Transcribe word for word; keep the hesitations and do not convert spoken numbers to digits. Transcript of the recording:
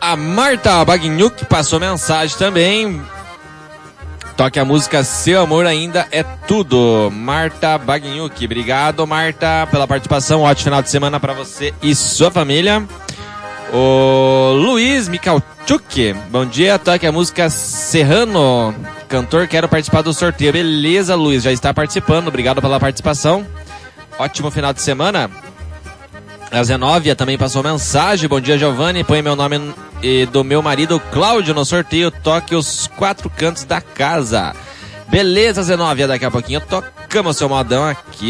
A Marta Bagnuc passou mensagem também. Toque a música Seu Amor Ainda É Tudo. Marta Bagnuc. Obrigado, Marta, pela participação. Ótimo final de semana para você e sua família. O Luiz Michalchuk. Bom dia, toque a música Serrano. Cantor, quero participar do sorteio. Beleza, Luiz, já está participando. Obrigado pela participação. Ótimo final de semana. A Zenóvia também passou mensagem. Bom dia, Giovanni. Põe meu nome e do meu marido Cláudio no sorteio. Toque os quatro cantos da casa. Beleza, Zenóvia. Daqui a pouquinho tocamos seu modão aqui.